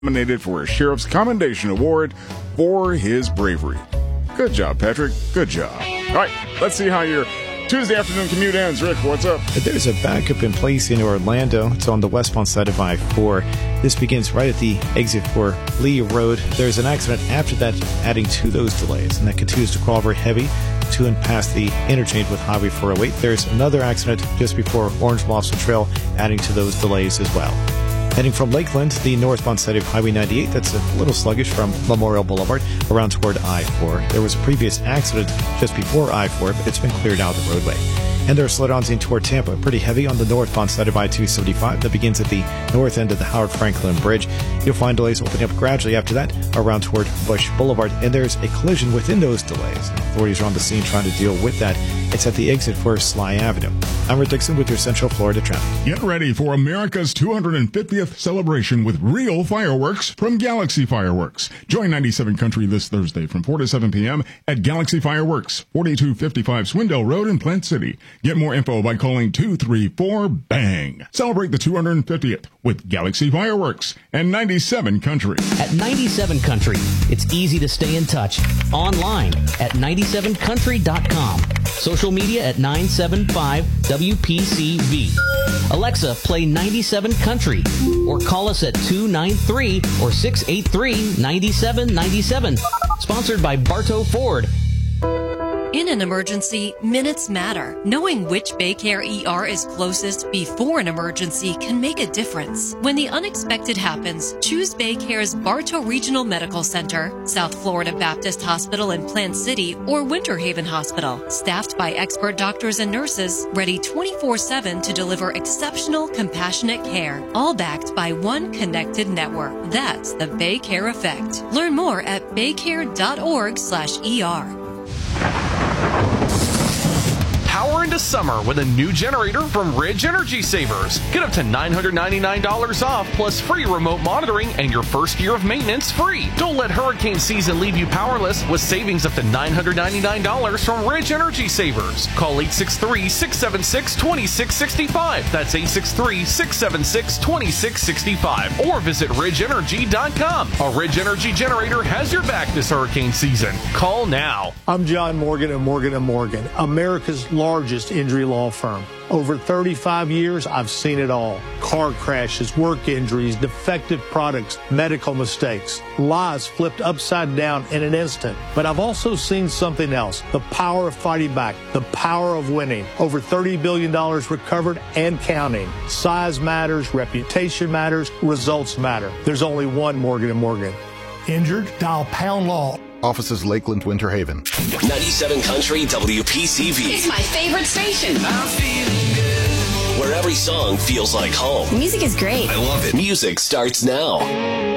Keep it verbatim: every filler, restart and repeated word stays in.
Nominated for a Sheriff's Commendation Award for his bravery. Good job, Patrick. Good job. All right, let's see how your Tuesday afternoon commute ends. Rick, what's up? There's a backup in place in Orlando. It's on the westbound side of I four. This begins right at the exit for Lee Road. There's an accident after that, adding to those delays, and that continues to crawl very heavy to and past the interchange with Highway four oh eight. There's another accident just before Orange Blossom Trail, adding to those delays as well. Heading from Lakeland, the northbound side of Highway ninety-eight, that's a little sluggish from Memorial Boulevard around toward I four. There was a previous accident just before I four, but it's been cleared out of the roadway. And there are slowdowns in toward Tampa, pretty heavy on the northbound side of I two seventy-five that begins at the north end of the Howard Franklin Bridge. You'll find delays opening up gradually after that around toward Bush Boulevard, and there's a collision within those delays. Authorities are on the scene trying to deal with that. It's at the exit for Sly Avenue. I'm Rick Dixon with your Central Florida traffic. Get ready for America's two hundred fiftieth celebration with real fireworks from Galaxy Fireworks. Join ninety-seven Country this Thursday from four to seven p.m. at Galaxy Fireworks, forty-two fifty-five Swindell Road in Plant City. Get more info by calling two three four, BANG. Celebrate the two hundred fiftieth with Galaxy Fireworks and ninety-seven Country. At ninety-seven Country, it's easy to stay in touch. Online at ninety-seven country dot com. Social media at nine seven five W P C V. Alexa, play ninety-seven Country. Or call us at two nine three or six eight three, nine seven nine seven. Sponsored by Bartow Ford. In an emergency, minutes matter. Knowing which Baycare E R is closest before an emergency can make a difference. When the unexpected happens, choose Baycare's Bartow Regional Medical Center, South Florida Baptist Hospital in Plant City, or Winter Haven Hospital. Staffed by expert doctors and nurses, ready twenty-four seven to deliver exceptional, compassionate care. All backed by one connected network. That's the Baycare effect. Learn more at baycare.org slash ER. Power into summer with a new generator from Ridge Energy Savers. Get up to nine hundred ninety-nine dollars off plus free remote monitoring and your first year of maintenance free. Don't let hurricane season leave you powerless with savings up to nine hundred ninety-nine dollars from Ridge Energy Savers. Call eight six three, six seven six, two six six five. That's eight six three, six seven six, two six six five. Or visit ridge energy dot com. A Ridge Energy generator has your back this hurricane season. Call now. I'm John Morgan of Morgan and Morgan, America's largest injury law firm. Over thirty-five years, I've seen it all. Car crashes, work injuries, defective products, medical mistakes, lives flipped upside down in an instant. But I've also seen something else, the power of fighting back, the power of winning. Over thirty billion dollars recovered and counting. Size matters, reputation matters, results matter. There's only one Morgan and Morgan. Injured? Dial pound law. Offices Lakeland, Winter Haven. ninety-seven Country W P C V. It's my favorite station. I'm feeling good. Where every song feels like home. Music is great. I love it. Music starts now.